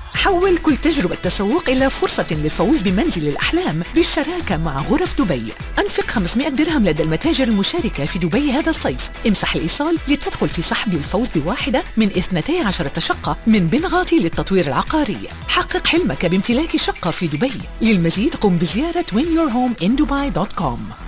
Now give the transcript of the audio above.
حول كل تجربة تسوق إلى فرصة للفوز بمنزل الأحلام بالشراكة مع غرف دبي. أنفق 500 درهم لدى المتاجر المشاركة في دبي هذا الصيف. امسح الإيصال لتدخل في سحب الفوز بواحدة من 12 شقة من بنغاتي للتطوير العقاري. حقق حلمك بامتلاك شقة في دبي. للمزيد قم بزيارة whenyourhomeindubai.com.